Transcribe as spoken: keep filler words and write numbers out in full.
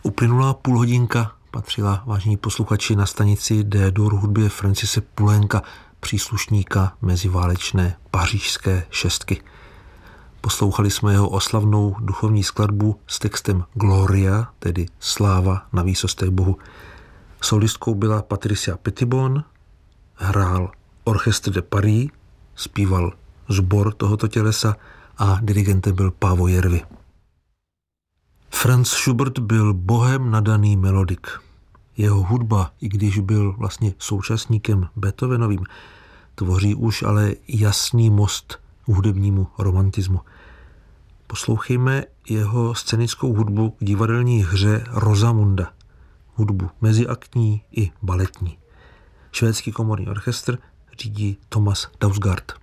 Uplynulá půlhodinka patřila, vážení posluchači, na stanici D-dur hudbě Francise Poulenca, příslušníka meziválečné pařížské šestky. Poslouchali jsme jeho oslavnou duchovní skladbu s textem Gloria, tedy sláva na výsostech Bohu. Solistkou byla Patricia Petitbon, hrál Orchestre de Paris, zpíval sbor tohoto tělesa a dirigentem byl Pávo Järvi. Franz Schubert byl bohem nadaný melodik. Jeho hudba, i když byl vlastně současníkem Beethovenovým, tvoří už ale jasný most k hudebnímu romantismu. Poslouchejme jeho scénickou hudbu k divadelní hře Rosamunda, hudbu meziaktní i baletní. Švédský komorní orchestr řídí Thomas Dausgaard.